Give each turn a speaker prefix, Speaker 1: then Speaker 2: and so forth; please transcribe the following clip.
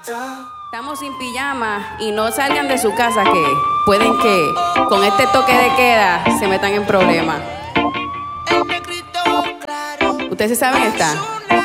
Speaker 1: Estamos sin pijama y no salgan de su casa que pueden que con este toque de queda se metan en problemas. ¿Ustedes se saben esta?